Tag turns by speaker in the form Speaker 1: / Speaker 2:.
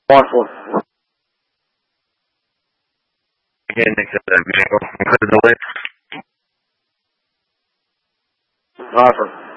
Speaker 1: Marshall.
Speaker 2: Again, next to that vehicle. Include the list.
Speaker 1: Offer.